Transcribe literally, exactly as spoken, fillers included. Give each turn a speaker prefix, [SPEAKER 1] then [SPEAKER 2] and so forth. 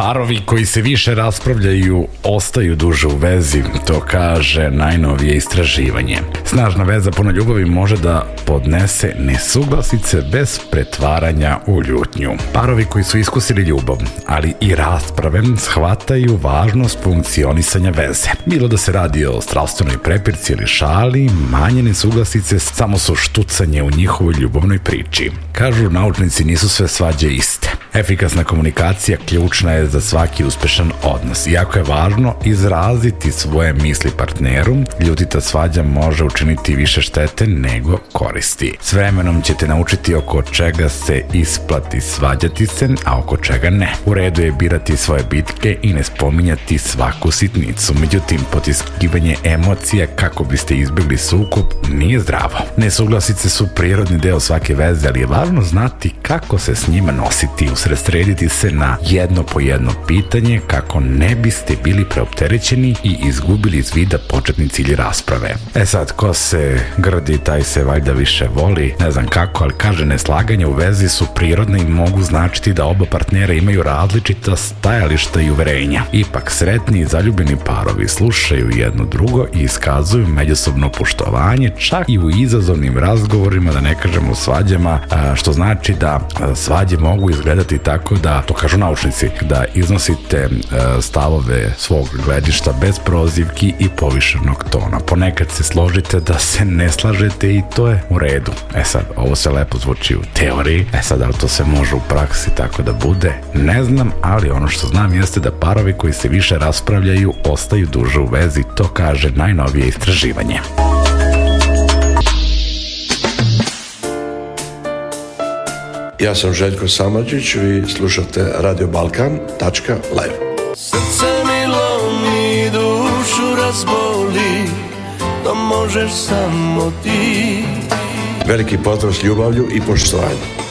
[SPEAKER 1] Parovi koji se više raspravljaju ostaju duže u vezi, to kaže najnovije istraživanje. Snažna veza puna ljubavi može da podnese nesuglasice bez pretvaranja u ljutnju. Parovi koji su iskusili ljubav, ali i rasprave, shvataju važnost funkcionisanja veze. Bilo da se radi o strastvenoj prepirci ili šali, manje nesuglasice samo su štucanje u njihovoj ljubavnoj priči. Kažu naučnici, nisu sve svađe iste. Efikasna komunikacija ključna je za svaki uspešan odnos. Iako je važno izraziti svoje misli partneru, ljutita svađa može učiniti više štete nego koristi. S vremenom ćete naučiti oko čega se isplati svađati se, a oko čega ne. U redu je birati svoje bitke i ne spominjati svaku sitnicu. Međutim, potiskivanje emocija kako biste izbjegli sukob nije zdravo. Nesuglasice su prirodni deo svake veze, ali je važno znati kako se s njima nositi, usredsrediti se na jedno po jedno pitanje kako ne biste bili preopterećeni i izgubili iz vida početni cilj rasprave. E sad, ko se grdi, taj se valjda više voli, ne znam kako, ali kaže, neslaganja u vezi su prirodne i mogu značiti da oba partnera imaju različita stajališta i uverenja. Ipak, sretni i zaljubljeni parovi slušaju jedno drugo i iskazuju međusobno poštovanje, čak i u izazovnim razgovorima, da ne kažemo svađama, što znači da svađe mogu izgledati tako da, to kažu naučnici, da iznosite stavove svog gledišta bez prozivki i povišenog tona. Ponekad se složite da se ne slažete i to je u redu. E sad, ovo se lepo zvuči u teoriji, e sad, ali to se može u praksi tako da bude, ne znam, ali ono što znam jeste da parovi koji se više raspravljaju ostaju duže u vezi, to kaže najnovije istraživanje.
[SPEAKER 2] Ja sam Željko Samardžić, vi slušate radio balkan tačka live.
[SPEAKER 3] Srce mi lomi, dušu razboli, to možeš samo ti.
[SPEAKER 2] Veliki pozdrav s ljubavlju i poštovanjem.